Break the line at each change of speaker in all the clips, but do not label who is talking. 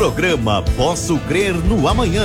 Programa Posso Crer no Amanhã.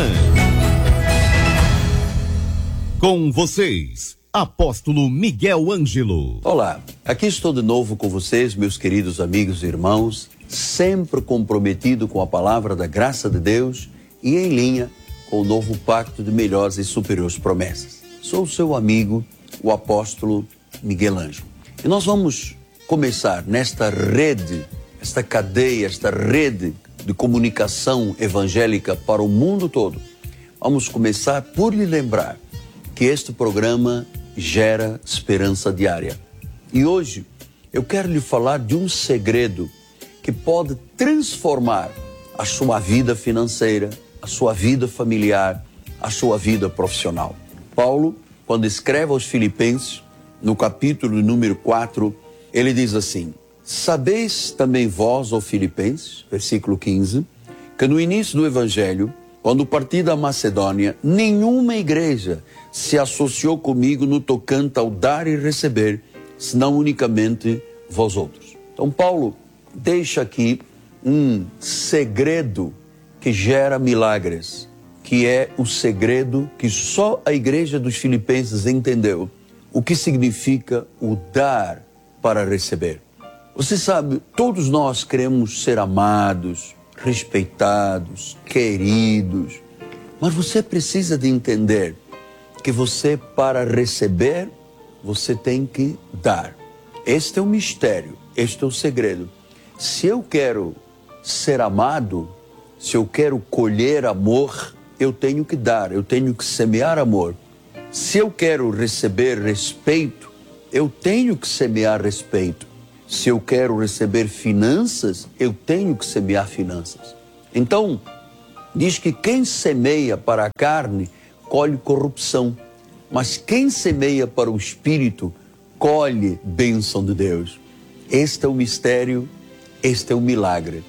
Com vocês, Apóstolo Miguel Ângelo.
Olá, aqui estou de novo com vocês, meus queridos amigos e irmãos, sempre comprometido com a palavra da graça de Deus e em linha com o novo pacto de melhores e superiores promessas. Sou o seu amigo, o Apóstolo Miguel Ângelo. E nós vamos começar nesta rede, esta cadeia, esta rede de comunicação evangélica para o mundo todo. Vamos começar por lhe lembrar que este programa gera esperança diária. E hoje eu quero lhe falar de um segredo que pode transformar a sua vida financeira, a sua vida familiar, a sua vida profissional. Paulo, quando escreve aos Filipenses, no capítulo número 4, ele diz assim: sabeis também vós, ó Filipenses, versículo 15, que no início do Evangelho, quando parti da Macedônia, nenhuma igreja se associou comigo no tocante ao dar e receber, senão unicamente vós outros. Então Paulo deixa aqui um segredo que gera milagres, que é o segredo que só a igreja dos Filipenses entendeu, o que significa o dar para receber. Você sabe, todos nós queremos ser amados, respeitados, queridos, mas você precisa de entender que você, para receber, você tem que dar. Este é o mistério, este é o segredo. Se eu quero ser amado, se eu quero colher amor, eu tenho que dar, eu tenho que semear amor. Se eu quero receber respeito, eu tenho que semear respeito. Se eu quero receber finanças, eu tenho que semear finanças. Então, diz que quem semeia para a carne, colhe corrupção. Mas quem semeia para o Espírito, colhe bênção de Deus. Este é o mistério, este é o milagre.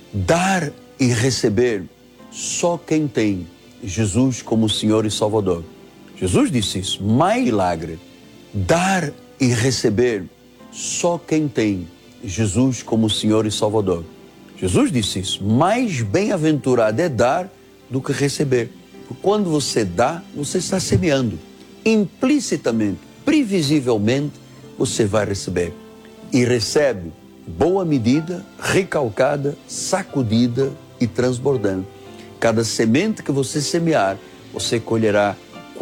Dar e receber, só quem tem Jesus como Senhor e Salvador. Jesus disse isso, mais milagre. Dar e receber, só quem tem Jesus como Senhor e Salvador. Jesus disse isso, mais bem-aventurado é dar do que receber. Porque quando você dá, você está semeando. Implicitamente, previsivelmente, você vai receber. E recebe boa medida, recalcada, sacudida e transbordando. Cada semente que você semear, você colherá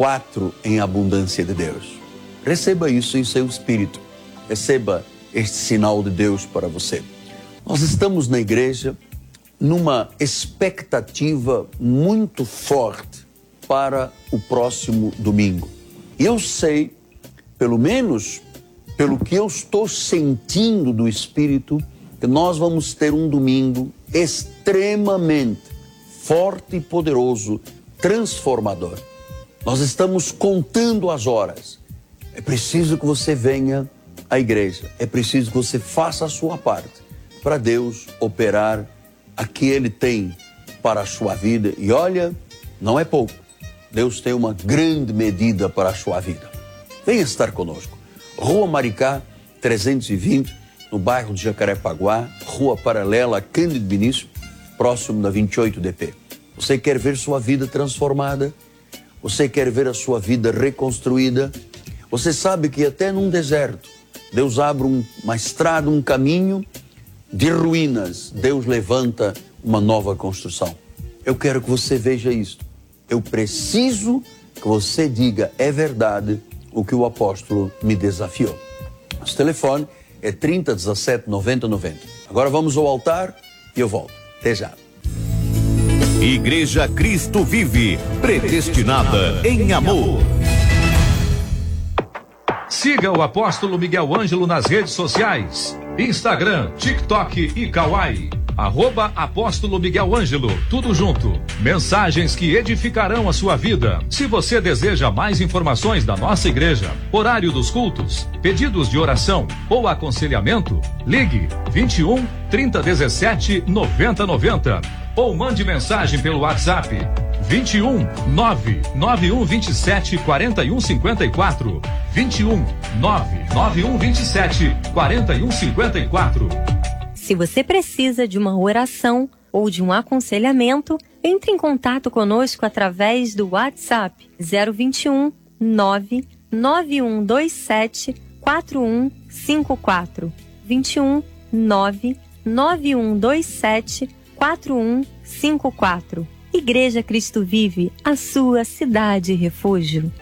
4 em abundância de Deus. Receba isso em seu espírito. Receba este sinal de Deus para você. Nós estamos na igreja numa expectativa muito forte para o próximo domingo. E eu sei, pelo menos pelo que eu estou sentindo do Espírito, que nós vamos ter um domingo extremamente forte e poderoso, transformador. Nós estamos contando as horas. É preciso que você venha à igreja. É preciso que você faça a sua parte para Deus operar a que Ele tem para a sua vida. E olha, não é pouco. Deus tem uma grande medida para a sua vida. Venha estar conosco. Rua Maricá, 320, no bairro de Jacarepaguá, rua paralela a Cândido Vinícius, próximo da 28DP. Você quer ver sua vida transformada? Você quer ver a sua vida reconstruída? Você sabe que até num deserto, Deus abre uma estrada, um caminho de ruínas. Deus levanta uma nova construção. Eu quero que você veja isto. Eu preciso que você diga, é verdade, o que o apóstolo me desafiou. Nosso telefone é 30 17 90 90. Agora vamos ao altar e eu volto. Até já.
Igreja Cristo Vive, predestinada em amor.
Siga o apóstolo Miguel Ângelo nas redes sociais. Instagram, TikTok e Kawaii. @Apóstolo Miguel Ângelo, tudo junto. Mensagens que edificarão a sua vida. Se você deseja mais informações da nossa igreja, horário dos cultos, pedidos de oração ou aconselhamento, ligue 21 3017 9090 ou mande mensagem pelo WhatsApp 21 99127 4154 21 99127 4154.
Se você precisa de uma oração, ou de um aconselhamento, entre em contato conosco através do WhatsApp 021 99127 4154. 21 99127 4154. Igreja Cristo Vive, a sua cidade refúgio.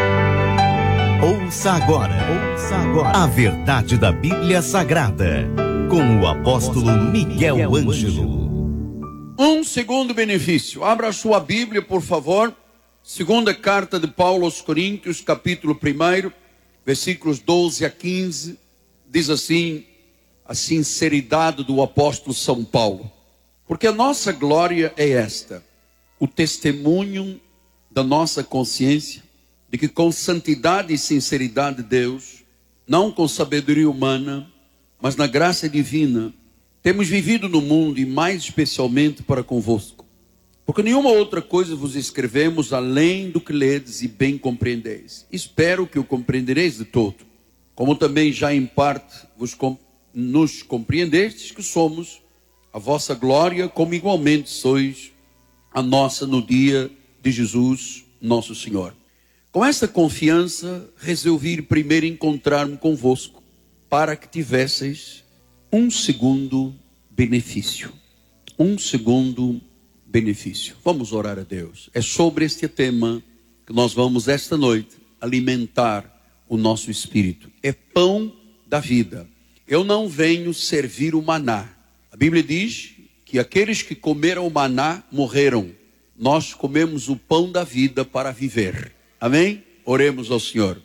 Ouça agora a verdade da Bíblia Sagrada, com o apóstolo Miguel Ângelo.
Um segundo benefício. Abra a sua Bíblia, por favor. Segunda carta de Paulo aos Coríntios, capítulo 1, versículos 12 a 15. Diz assim, a sinceridade do apóstolo São Paulo. Porque a nossa glória é esta, o testemunho da nossa consciência, de que com santidade e sinceridade de Deus, não com sabedoria humana, mas na graça divina, temos vivido no mundo e mais especialmente para convosco. Porque nenhuma outra coisa vos escrevemos além do que ledes e bem compreendeis. Espero que o compreendereis de todo. Como também já em parte nos compreendestes que somos a vossa glória, como igualmente sois a nossa no dia de Jesus, nosso Senhor. Com esta confiança, resolvi ir primeiro encontrar-me convosco, para que tivesseis um segundo benefício. Um segundo benefício. Vamos orar a Deus. É sobre este tema que nós vamos esta noite alimentar o nosso espírito. É pão da vida. Eu não venho servir o maná. A Bíblia diz que aqueles que comeram o maná morreram. Nós comemos o pão da vida para viver. Amém? Oremos ao Senhor.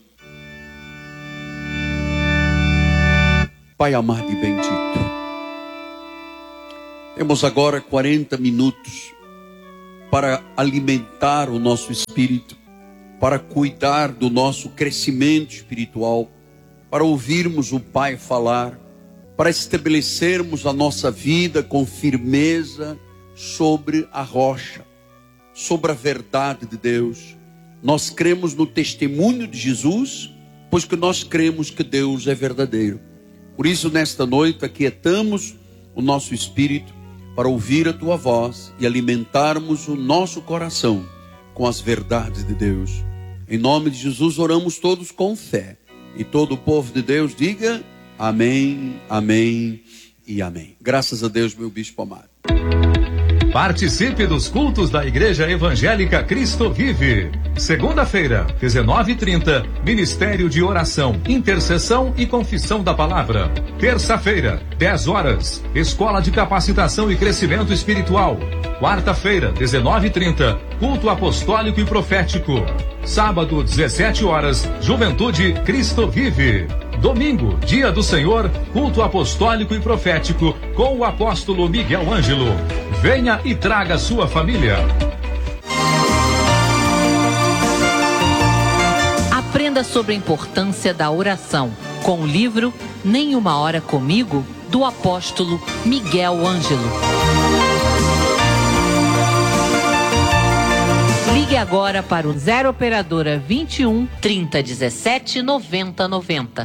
Pai amado e bendito, temos agora 40 minutos para alimentar o nosso espírito, para cuidar do nosso crescimento espiritual, para ouvirmos o Pai falar, para estabelecermos a nossa vida com firmeza sobre a rocha, sobre a verdade de Deus. Nós cremos no testemunho de Jesus, pois que nós cremos que Deus é verdadeiro. Por isso, nesta noite, aquietamos o nosso espírito para ouvir a Tua voz e alimentarmos o nosso coração com as verdades de Deus. Em nome de Jesus, oramos todos com fé. E todo o povo de Deus diga amém, amém e amém. Graças a Deus, meu bispo amado.
Participe dos cultos da Igreja Evangélica Cristo Vive. Segunda-feira, 19h30, Ministério de Oração, Intercessão e Confissão da Palavra. Terça-feira, 10 horas, Escola de Capacitação e Crescimento Espiritual. Quarta-feira, 19h30, Culto Apostólico e Profético. Sábado, 17 horas, Juventude Cristo Vive. Domingo, Dia do Senhor, Culto Apostólico e Profético, com o apóstolo Miguel Ângelo. Venha e traga sua família.
Aprenda sobre a importância da oração, com o livro Nem Uma Hora Comigo, do apóstolo Miguel Ângelo. Ligue agora para o 0 operadora 21 30 17 90 90.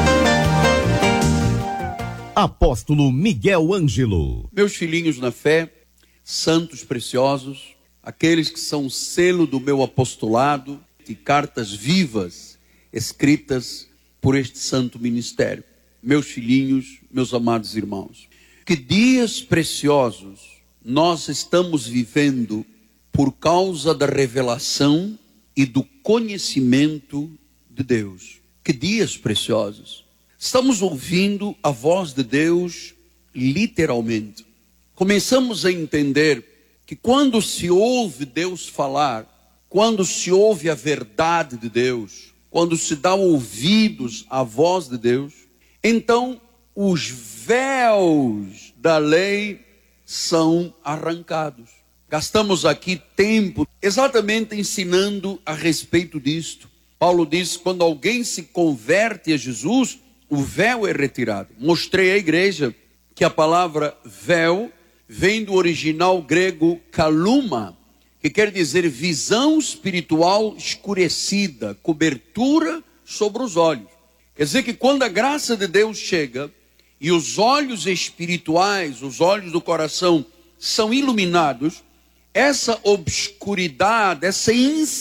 Apóstolo Miguel Ângelo.
Meus filhinhos na fé, santos preciosos, aqueles que são selo do meu apostolado e cartas vivas escritas por este santo ministério. Meus filhinhos, meus amados irmãos, que dias preciosos nós estamos vivendo por causa da revelação e do conhecimento de Deus. Que dias preciosos. Estamos ouvindo a voz de Deus literalmente. Começamos a entender que quando se ouve Deus falar, quando se ouve a verdade de Deus, quando se dá ouvidos à voz de Deus, então os véus da lei são arrancados. Gastamos aqui tempo exatamente ensinando a respeito disto. Paulo diz, quando alguém se converte a Jesus, o véu é retirado. Mostrei à igreja que a palavra véu vem do original grego kaluma, que quer dizer visão espiritual escurecida, cobertura sobre os olhos. Quer dizer que quando a graça de Deus chega e os olhos espirituais, os olhos do coração são iluminados, essa obscuridade, essa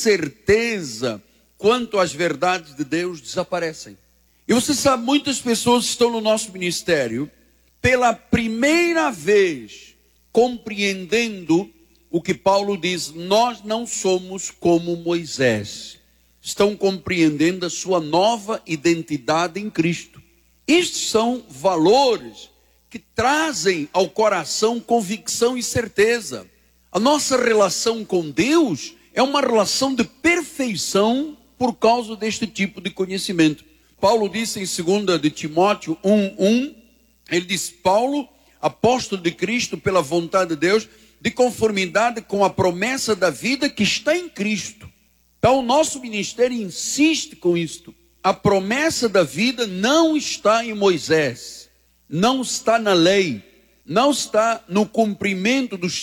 incerteza quanto às verdades de Deus desaparecem. E você sabe, muitas pessoas estão no nosso ministério pela primeira vez compreendendo o que Paulo diz: nós não somos como Moisés. Estão compreendendo a sua nova identidade em Cristo. Estes são valores que trazem ao coração convicção e certeza. A nossa relação com Deus é uma relação de perfeição por causa deste tipo de conhecimento. Paulo disse em 2 de Timóteo 1:1, ele diz: Paulo, apóstolo de Cristo pela vontade de Deus, de conformidade com a promessa da vida que está em Cristo. Então o nosso ministério insiste com isto. A promessa da vida não está em Moisés, não está na lei, não está no cumprimento dos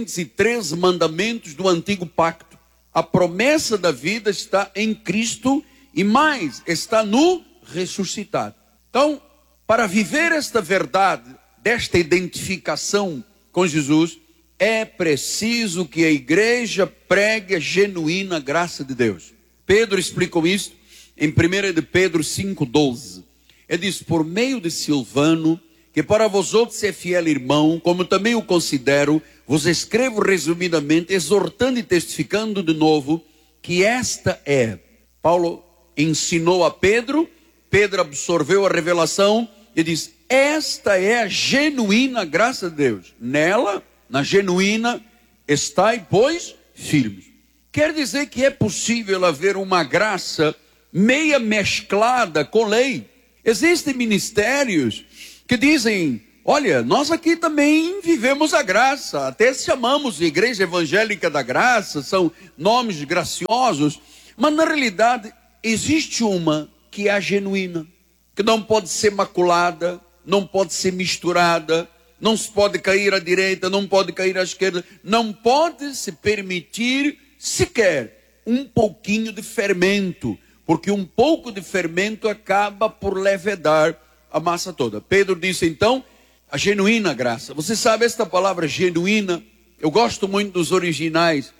613 mandamentos do antigo pacto. A promessa da vida está em Cristo e mais, está no ressuscitado. Então, para viver esta verdade, desta identificação com Jesus, é preciso que a igreja pregue a genuína graça de Deus. Pedro explicou isso em 1 de Pedro 5:12. Ele diz: por meio de Silvano, que para vós outros é fiel irmão, como também o considero, vos escrevo resumidamente, exortando e testificando de novo, que esta é. Paulo ensinou a Pedro, Pedro absorveu a revelação e diz: esta é a genuína graça de Deus. Nela, na genuína, estai, pois, firmes. Quer dizer que é possível haver uma graça meia mesclada com lei. Existem ministérios que dizem: olha, nós aqui também vivemos a graça, até chamamos de Igreja Evangélica da Graça, são nomes graciosos, mas na realidade existe uma que é a genuína, que não pode ser maculada, não pode ser misturada, não se pode cair à direita, não pode cair à esquerda, não pode se permitir sequer um pouquinho de fermento, porque um pouco de fermento acaba por levedar a massa toda. Pedro disse então, a genuína graça. Você sabe esta palavra genuína? Eu gosto muito dos originais.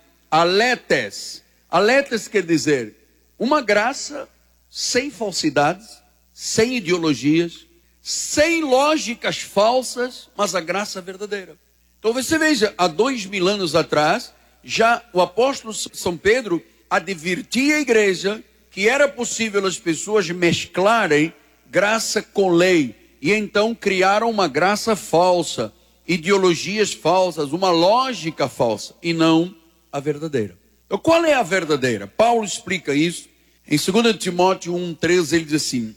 Aletes. Aletes quer dizer uma graça sem falsidades, sem ideologias, sem lógicas falsas, mas a graça verdadeira. Então você veja, há 2000 anos atrás, já o apóstolo São Pedro advertia a igreja que era possível as pessoas mesclarem graça com lei, e então criaram uma graça falsa, ideologias falsas, uma lógica falsa, e não a verdadeira. Então qual é a verdadeira? Paulo explica isso em 2 Timóteo 1:13, ele diz assim: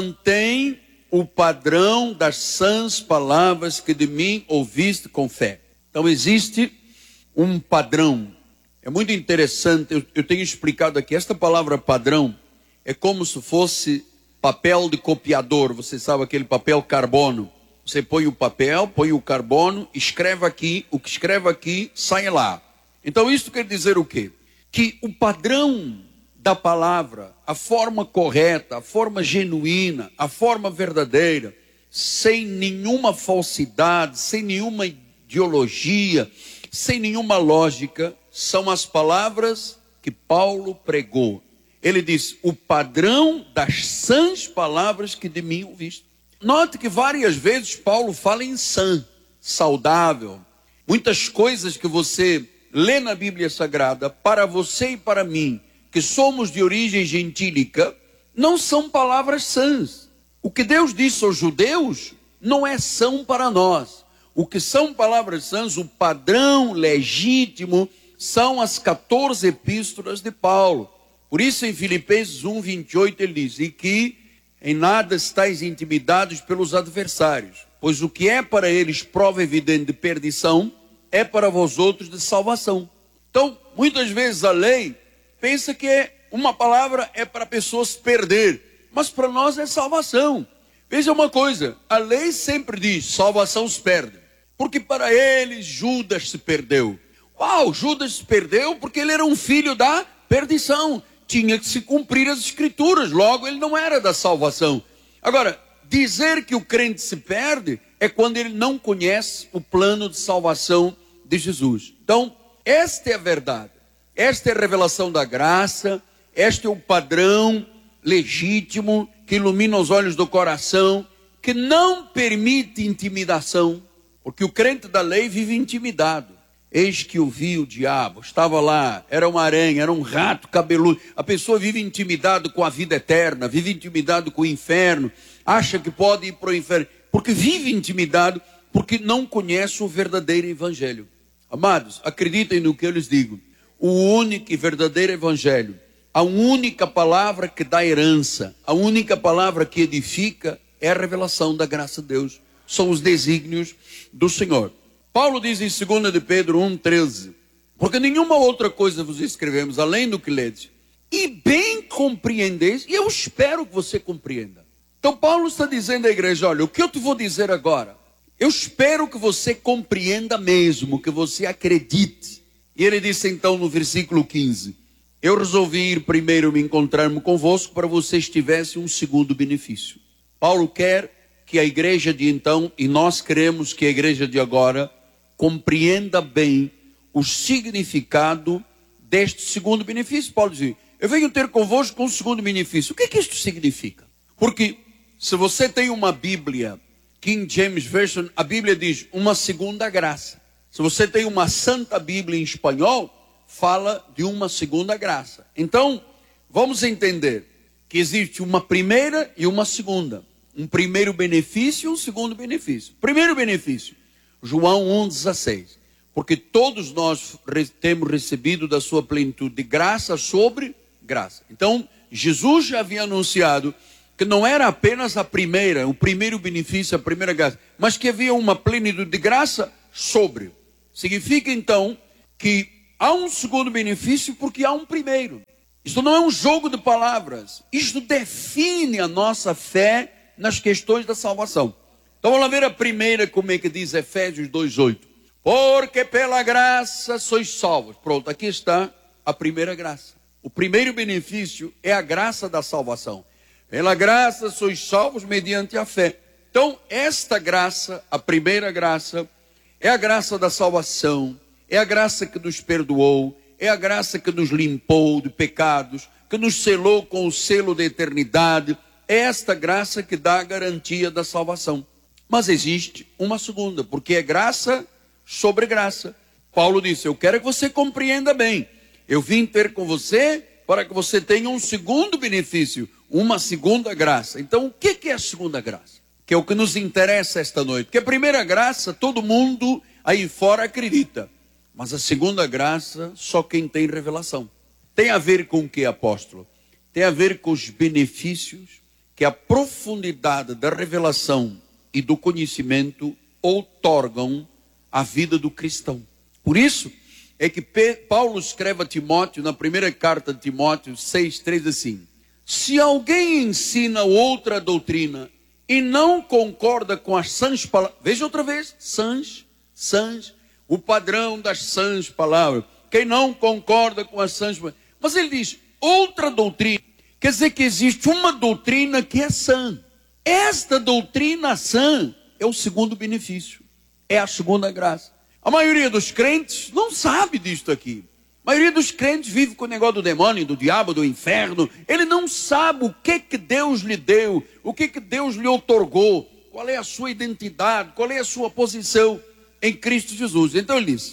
mantém o padrão das sãs palavras que de mim ouviste com fé. Então existe um padrão. É muito interessante, eu tenho explicado aqui, esta palavra padrão é como se fosse papel de copiador. Você sabe aquele papel carbono? Você põe o papel, põe o carbono, escreve aqui, o que escreve aqui sai lá. Então isso quer dizer o quê? Que o padrão da palavra, a forma correta, a forma genuína, a forma verdadeira, sem nenhuma falsidade, sem nenhuma ideologia, sem nenhuma lógica, são as palavras que Paulo pregou. Ele diz: o padrão das sãs palavras que de mim ouviste. Note que várias vezes Paulo fala em sã, saudável. Muitas coisas que você lê na Bíblia Sagrada, para você e para mim, que somos de origem gentílica, não são palavras sãs. O que Deus disse aos judeus não é são para nós. O que são palavras sãs, o padrão legítimo, são as 14 epístolas de Paulo. Por isso em Filipenses 1:28 ele diz: e que em nada estáis intimidados pelos adversários, pois o que é para eles prova evidente de perdição, é para vós outros de salvação. Então, muitas vezes a lei pensa que uma palavra é para pessoas perder, mas para nós é salvação. Veja uma coisa, a lei sempre diz: salvação se perde, porque para eles Judas se perdeu. Uau, Judas se perdeu porque ele era um filho da perdição. Tinha que se cumprir as escrituras, logo ele não era da salvação. Agora, dizer que o crente se perde é quando ele não conhece o plano de salvação de Jesus. Então, esta é a verdade. Esta é a revelação da graça. Este é o padrão legítimo que ilumina os olhos do coração, que não permite intimidação, porque o crente da lei vive intimidado. Eis que eu vi o diabo, estava lá, era uma aranha, era um rato cabeludo. A pessoa vive intimidado com a vida eterna, vive intimidado com o inferno, acha que pode ir para o inferno, porque vive intimidado, porque não conhece o verdadeiro evangelho. Amados, acreditem no que eu lhes digo. O único e verdadeiro evangelho, a única palavra que dá herança, a única palavra que edifica, é a revelação da graça de Deus. São os desígnios do Senhor. Paulo diz em 2 de Pedro 1,13, porque nenhuma outra coisa vos escrevemos, além do que ledes, e bem compreendeis, e eu espero que você compreenda. Então Paulo está dizendo à igreja, olha, o que eu te vou dizer agora, eu espero que você compreenda mesmo, que você acredite. E ele disse então no versículo 15, eu resolvi ir primeiro me encontrar-me convosco para vocês tivessem um segundo benefício. Paulo quer que a igreja de então, e nós queremos que a igreja de agora, compreenda bem o significado deste segundo benefício. Paulo diz, eu venho ter convosco um segundo benefício. O que é que isto significa? Porque se você tem uma Bíblia, King James Version, a Bíblia diz uma segunda graça. Se você tem uma Santa Bíblia em espanhol, fala de uma segunda graça. Então, vamos entender que existe uma primeira e uma segunda. Um primeiro benefício e um segundo benefício. Primeiro benefício, João 1,16. Porque todos nós temos recebido da sua plenitude de graça sobre graça. Então, Jesus já havia anunciado que não era apenas a primeira, o primeiro benefício, a primeira graça, mas que havia uma plenitude de graça sobre. Significa então que há um segundo benefício porque há um primeiro. Isto não é um jogo de palavras. Isto define a nossa fé nas questões da salvação. Então vamos lá ver a primeira, como é que diz Efésios 2,8. Porque pela graça sois salvos. Pronto, aqui está a primeira graça. O primeiro benefício é a graça da salvação. Pela graça sois salvos mediante a fé. Então esta graça, a primeira graça, é a graça da salvação, é a graça que nos perdoou, é a graça que nos limpou de pecados, que nos selou com o selo da eternidade. É esta graça que dá a garantia da salvação. Mas existe uma segunda, porque é graça sobre graça. Paulo disse, eu quero que você compreenda bem. Eu vim ter com você para que você tenha um segundo benefício, uma segunda graça. Então, o que é a segunda graça? Que é o que nos interessa esta noite. Porque a primeira graça, todo mundo aí fora acredita. Mas a segunda graça, só quem tem revelação. Tem a ver com o que, apóstolo? Tem a ver com os benefícios que a profundidade da revelação e do conhecimento outorgam à vida do cristão. Por isso é que Paulo escreve a Timóteo, na primeira carta de Timóteo 6,3 assim, se alguém ensina outra doutrina e não concorda com as sãs palavras, veja outra vez, sãs, o padrão das sãs palavras, quem não concorda com as sãs palavras, mas ele diz, outra doutrina, quer dizer que existe uma doutrina que é sã. Esta doutrina sã é o segundo benefício, é a segunda graça. A maioria dos crentes não sabe disto aqui. A maioria dos crentes vive com o negócio do demônio, do diabo, do inferno. Ele não sabe o que Deus lhe deu, o que Deus lhe outorgou, qual é a sua identidade, qual é a sua posição em Cristo Jesus. Então ele diz,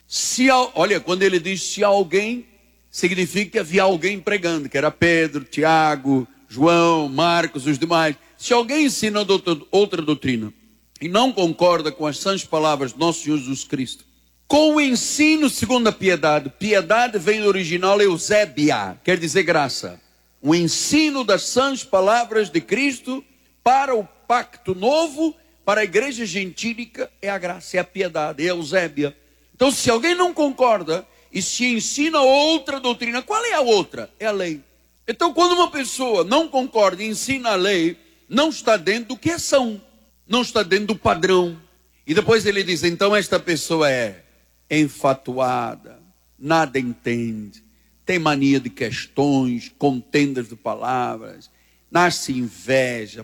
olha, quando ele diz se alguém, significa que havia alguém pregando, que era Pedro, Tiago, João, Marcos, os demais. Se alguém ensina outra doutrina e não concorda com as sãs palavras do nosso Senhor Jesus Cristo, com o ensino segundo a piedade, piedade vem do original eusébia, quer dizer graça, o ensino das sãs palavras de Cristo para o pacto novo, para a igreja gentílica, é a graça, é a piedade, é a eusébia. Então se alguém não concorda e se ensina outra doutrina, qual é a outra? É a lei. Então quando uma pessoa não concorda e ensina a lei, não está dentro do que é são, não está dentro do padrão. E depois ele diz, então esta pessoa é enfatuada, nada entende, tem mania de questões, contendas de palavras, nasce inveja,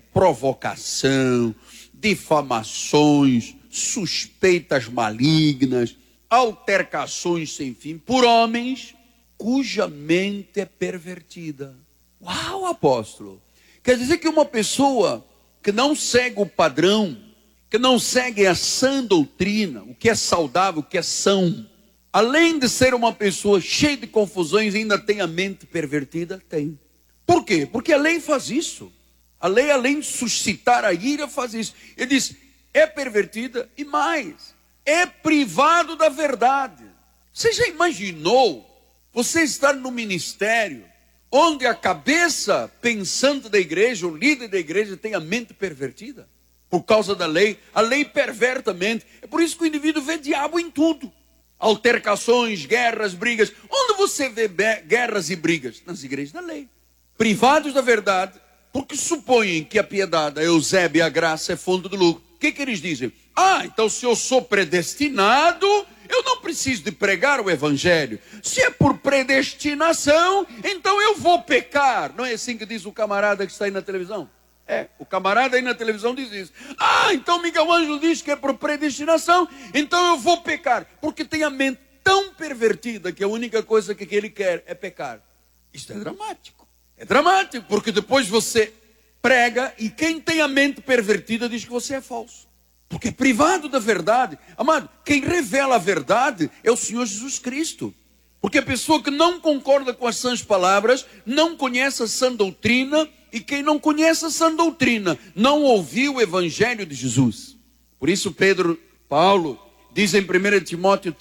provocação, difamações, suspeitas malignas, altercações sem fim por homens cuja mente é pervertida. Uau, apóstolo! Quer dizer que uma pessoa que não segue o padrão, que não segue a sã doutrina, o que é saudável, o que é são, além de ser uma pessoa cheia de confusões, ainda tem a mente pervertida? Tem. Por quê? Porque a lei faz isso. A lei, além de suscitar a ira, faz isso. Ele diz, é pervertida e mais, é privado da verdade. Você já imaginou você estar no ministério onde a cabeça pensante da igreja, o líder da igreja, tem a mente pervertida? Por causa da lei, a lei perverte a mente. É por isso que o indivíduo vê diabo em tudo. Altercações, guerras, brigas. Onde você vê guerras e brigas? Nas igrejas da lei. Privados da verdade, porque supõem que a piedade, a eusébia e a graça é fonte do lucro. O que eles dizem? Então se eu sou predestinado, eu não preciso de pregar o evangelho. Se é por predestinação, então eu vou pecar. Não é assim que diz o camarada que está aí na televisão? O camarada aí na televisão diz isso. Então Miguel Ângelo diz que é por predestinação, então eu vou pecar. Porque tem a mente tão pervertida que a única coisa que ele quer é pecar. Isso é dramático. É dramático, porque depois você prega e quem tem a mente pervertida diz que você é falso. Porque é privado da verdade. Amado, quem revela a verdade é o Senhor Jesus Cristo. Porque a pessoa que não concorda com as sãs palavras não conhece a sã doutrina, e quem não conhece a sã doutrina não ouviu o evangelho de Jesus. Por isso Paulo diz em 1 Timóteo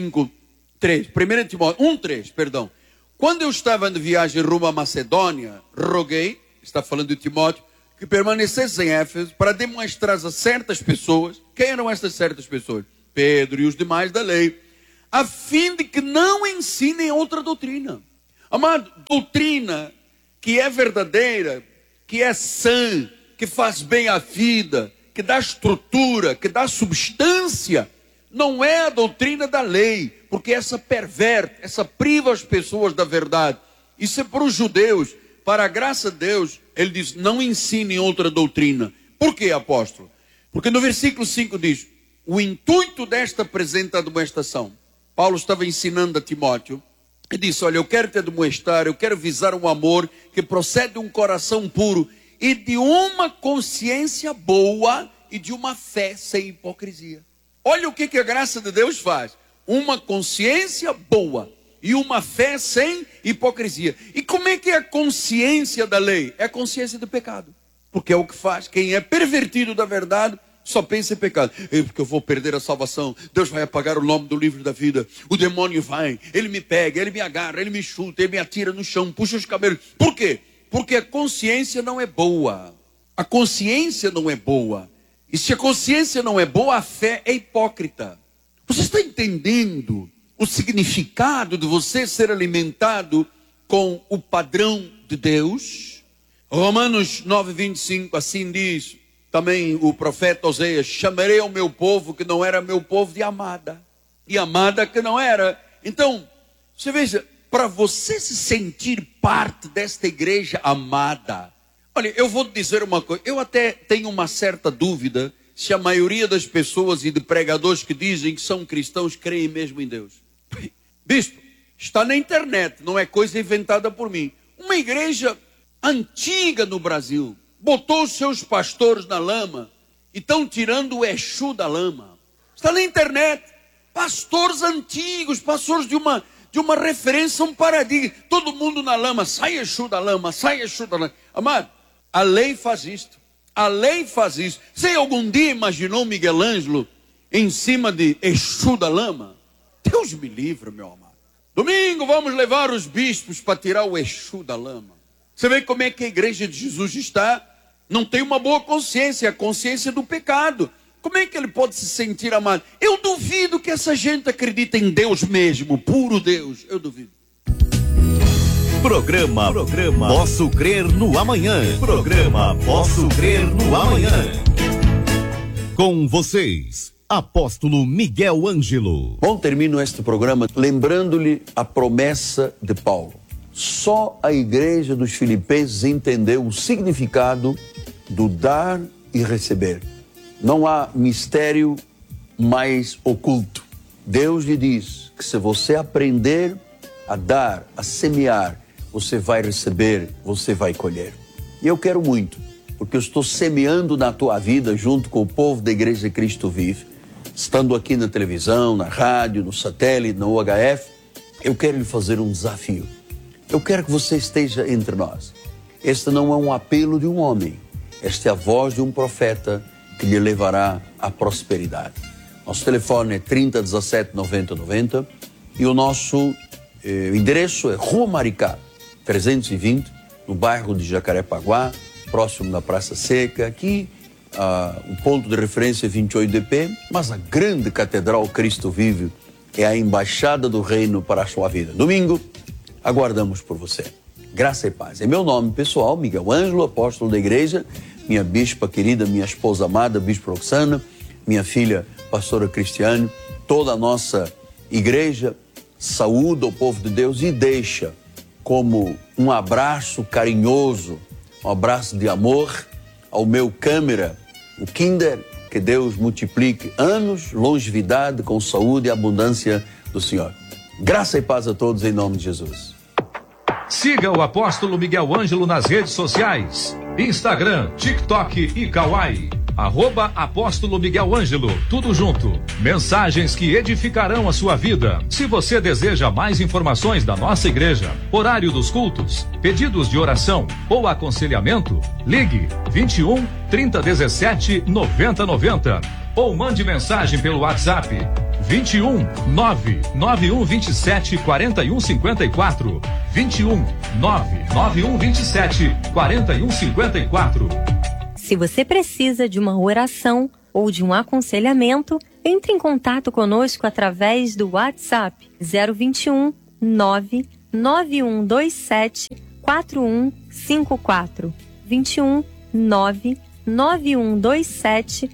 1:3, quando eu estava de viagem rumo à Macedônia, roguei, está falando de Timóteo, que permanecesse em Éfeso para demonstrar a certas pessoas. Quem eram essas certas pessoas? Pedro e os demais da lei, a fim de que não ensinem outra doutrina. Amado, doutrina que é verdadeira, que é sã, que faz bem à vida, que dá estrutura, que dá substância, não é a doutrina da lei, porque essa perverte, essa priva as pessoas da verdade. Isso é para os judeus. Para a graça de Deus, ele diz, não ensinem outra doutrina. Por quê, apóstolo? Porque no versículo 5 diz, o intuito desta presente admoestação, Paulo estava ensinando a Timóteo, e disse, olha, eu quero te admoestar, eu quero visar um amor que procede de um coração puro e de uma consciência boa e de uma fé sem hipocrisia. Olha o que a graça de Deus faz. Uma consciência boa e uma fé sem hipocrisia. E como é que é a consciência da lei? É a consciência do pecado. Porque é o que faz. Quem é pervertido da verdade só pensa em pecado. Porque eu vou perder a salvação. Deus vai apagar o nome do livro da vida. O demônio vai, ele me pega, ele me agarra, ele me chuta, ele me atira no chão, puxa os cabelos. Por quê? Porque a consciência não é boa. A consciência não é boa. E se a consciência não é boa, a fé é hipócrita. Você está entendendo o significado de você ser alimentado com o padrão de Deus? Romanos 9:25, assim diz também o profeta Oséias, chamarei ao meu povo que não era meu povo de amada, e amada que não era. Então, você veja, para você se sentir parte desta igreja amada, olha, eu vou te dizer uma coisa, eu até tenho uma certa dúvida se a maioria das pessoas e de pregadores que dizem que são cristãos creem mesmo em Deus. Bispo, está na internet, não é coisa inventada por mim. Uma igreja antiga no Brasil botou os seus pastores na lama e estão tirando o Exu da lama. Está na internet. Pastores antigos, pastores de uma referência, um paradigma. Todo mundo na lama, sai Exu da lama, sai Exu da lama. Amado, a lei faz isto. A lei faz isso. Você algum dia imaginou Miguel Ângelo em cima de Exu da lama? Deus me livre, meu amado. Domingo vamos levar os bispos para tirar o Exu da lama. Você vê como é que a igreja de Jesus está? Não tem uma boa consciência, a consciência do pecado. Como é que ele pode se sentir amado? Eu duvido que essa gente acredite em Deus mesmo, puro Deus. Eu duvido.
Programa Posso Crer no Amanhã. Programa Posso Crer no Amanhã. Com vocês, Apóstolo Miguel Ângelo.
Bom, termino este programa lembrando-lhe a promessa de Paulo. Só a igreja dos Filipenses entendeu o significado do dar e receber. Não há mistério mais oculto Deus lhe diz que se você aprender a dar, a semear, você vai receber, você vai colher. E eu quero muito, porque eu estou semeando na tua vida junto com o povo da Igreja Cristo Vive, estando aqui na televisão, na rádio, no satélite, na UHF, eu quero lhe fazer um desafio. Eu quero que você esteja entre nós. Este não é um apelo de um homem, esta é a voz de um profeta que lhe levará à prosperidade. Nosso telefone é 30 17 90 90 e o nosso endereço é Rua Maricá, 320, no bairro de Jacarepaguá, próximo da Praça Seca. Aqui, o ponto de referência é 28DP, mas a grande Catedral Cristo Vive é a embaixada do reino para a sua vida. Domingo, aguardamos por você. Graça e paz. É meu nome pessoal, Miguel Ângelo, apóstolo da igreja, minha bispa querida, minha esposa amada, bispa Roxana, minha filha, pastora Cristiane, toda a nossa igreja, saúda o povo de Deus e deixa como um abraço carinhoso, um abraço de amor ao meu câmera, o Kinder, que Deus multiplique anos, longevidade com saúde e abundância do Senhor. Graça e paz a todos em nome de Jesus.
Siga o apóstolo Miguel Ângelo nas redes sociais, Instagram, TikTok e Kawaii. @apóstolo Miguel Ângelo, tudo junto. Mensagens que edificarão a sua vida. Se você deseja mais informações da nossa igreja, horário dos cultos, pedidos de oração ou aconselhamento, ligue 21 3017 9090 ou mande mensagem pelo WhatsApp 21 99127 4154 21 99127 4154.
Se você precisa de uma oração ou de um aconselhamento, entre em contato conosco através do WhatsApp 021 99127 4154 21 99127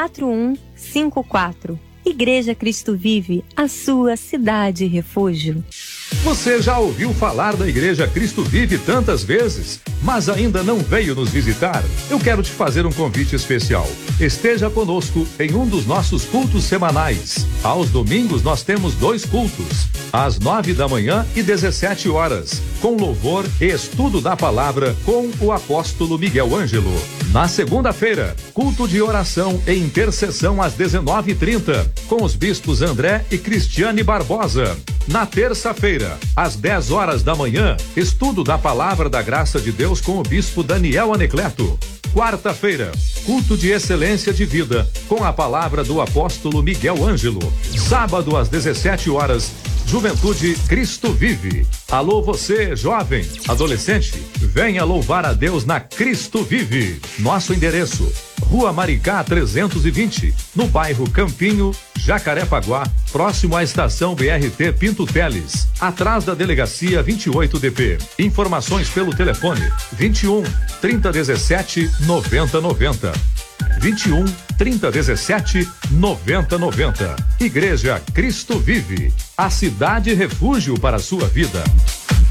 4154. Igreja Cristo Vive, a sua cidade refúgio.
Você já ouviu falar da Igreja Cristo Vive tantas vezes, mas ainda não veio nos visitar? Eu quero te fazer um convite especial. Esteja conosco em um dos nossos cultos semanais. Aos domingos nós temos 2 cultos, às 9 da manhã e 17 horas, com louvor e estudo da palavra com o apóstolo Miguel Ângelo. Na segunda-feira, culto de oração e intercessão às 19h30, com os bispos André e Cristiane Barbosa. Na terça-feira, às 10 horas da manhã, estudo da palavra da graça de Deus com o bispo Daniel Anecleto. Quarta-feira, culto de excelência de vida, com a palavra do apóstolo Miguel Ângelo. Sábado, às 17 horas, Juventude Cristo Vive. Alô você, jovem, adolescente, venha louvar a Deus na Cristo Vive. Nosso endereço, Rua Maricá 320, no bairro Campinho, Jacarepaguá, próximo à estação BRT Pinto Teles, atrás da delegacia 28DP. Informações pelo telefone 21 3017 9090. 21 3017 9090. Igreja Cristo Vive, a cidade refúgio para a sua vida.